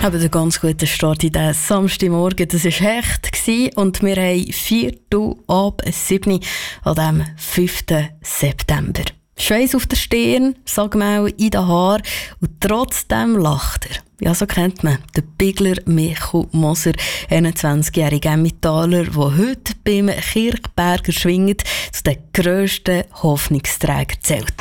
Aber der ganz gute Start in diesen Samstagmorgen, das war Hecht und wir haben 7:04 an diesem 5. September. Schweiß auf der Stirn, Sagmehl in den Haaren und trotzdem lacht er. Ja, so kennt man den Bigler Michael Moser, 21-jähriger Emmentaler, der heute beim Kirchberger Schwingen zu den grössten Hoffnungsträgern zählt.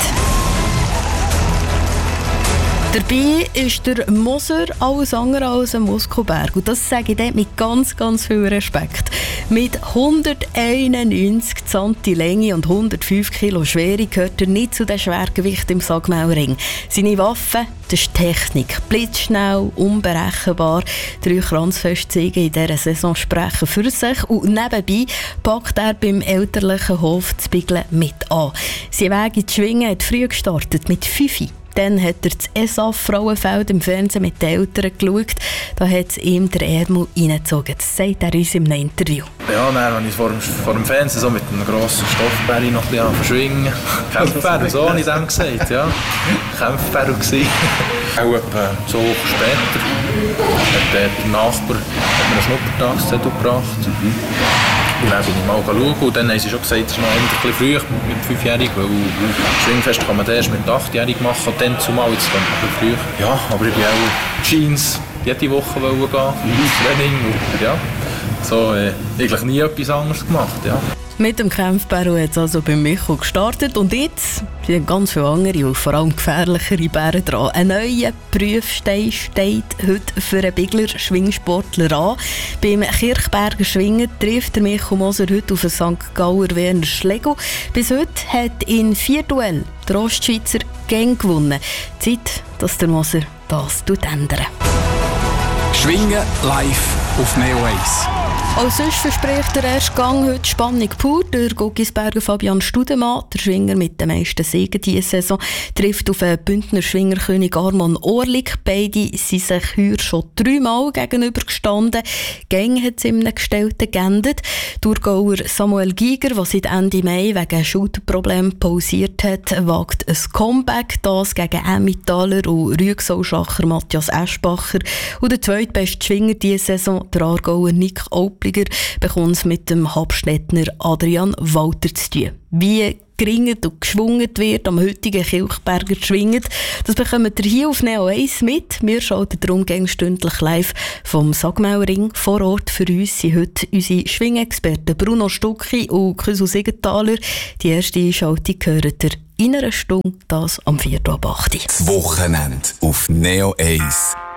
Dabei ist der Moser alles andere als ein Muskelberg. Und das sage ich dort mit ganz, ganz viel Respekt. Mit 191 cm Länge und 105 Kilo Schwere gehört er nicht zu den Schwergewichten im Sagmehlring. Seine Waffe, das ist Technik. Blitzschnell, unberechenbar. 3 Kranzfestzeigen in dieser Saison sprechen für sich. Und nebenbei packt er beim elterlichen Hof zu Biglen mit an. Sein Weg in die Schwingen hat früh gestartet, mit 5. Dann hat er das ESAF-Frauenfeld im Fernsehen mit den Eltern geschaut. Da hat es ihm der Ärmel reingezogen. Das sagt er uns in einem Interview. Ja, dann habe ich vor dem Fernsehen so mit einem grossen Stoffbär noch ein bisschen verschwingen. Kämpfbär, so habe ich dem gesagt. Ja. Kämpfbär war. Auch etwa so später hat der Nachbar mir einen Schnuppertagszettel gebracht. Und dann bin ich mal schauen und dann haben sie schon gesagt, das ist noch ein bisschen früh mit 5-Jährig, weil Schwingfest kann man das erst mit 8-Jährig machen und dann zumal, jetzt kommt ein bisschen früh. Ja, aber ich bin auch Jeans jede Woche gehen, Training und ja, so eigentlich nie etwas anderes gemacht, ja. Mit dem Kämpfbär hat es also bei Michael gestartet und jetzt sind ganz viele andere und vor allem gefährlichere Bären dran. Ein neuer Prüfstein steht heute für einen Bigler Schwingsportler an. Beim Kirchberger Schwingen trifft der Michael Moser heute auf den St. Gauer Werner Schlegel. Bis heute hat in 4 Duellen der Ostschweizer Gang gewonnen. Zeit, dass der Moser das ändert. Schwingen live auf Neo Ace. Auch sonst verspricht der erste Gang heute Spannung pur. Der Guggisberger Fabian Studemann, der Schwinger mit den meisten Siegen diese Saison, trifft auf den Bündner Schwingerkönig Arman Orlik. Beide sind sich heuer schon 3-mal gegenübergestanden. Gang hat es in einem Gestellten geendet. Thurgauer Samuel Giger, der seit Ende Mai wegen Schulterproblemen pausiert hat, wagt ein Comeback. Das gegen Emmentaler und Rüegsau-Schacher Matthias Eschbacher. Und der zweitbeste Schwinger diese Saison, der Aargauer Nick Opliger, bekommt es mit dem Habstädtner Adrian Walter zu tun. Wie geringert und geschwungen wird am heutigen Kirchberger Schwingen, das bekommt ihr hier auf Neo 1 mit. Wir schalten darum stündlich live vom Sagmehlring. Vor Ort für uns sind heute unsere Schwingexperten Bruno Stucki und Küsu Siegenthaler. Die erste Einschaltung gehört ihr in einer Stunde, das am 4.8. Das Wochenende auf Neo 1.